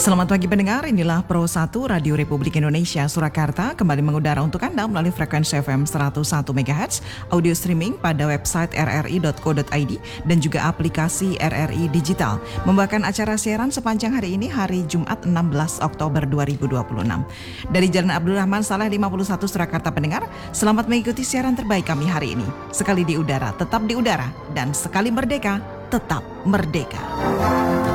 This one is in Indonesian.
Selamat pagi pendengar, inilah Pro 1 Radio Republik Indonesia Surakarta kembali mengudara untuk Anda melalui frekuensi FM 101 MHz, audio streaming pada website rri.co.id dan juga aplikasi RRI Digital. Membawakan acara siaran sepanjang hari ini, hari Jumat 16 Oktober 2026. Dari Jalan Abdul Rahman Saleh 51 Surakarta pendengar, selamat mengikuti siaran terbaik kami hari ini. Sekali di udara, tetap di udara, dan sekali merdeka, tetap merdeka.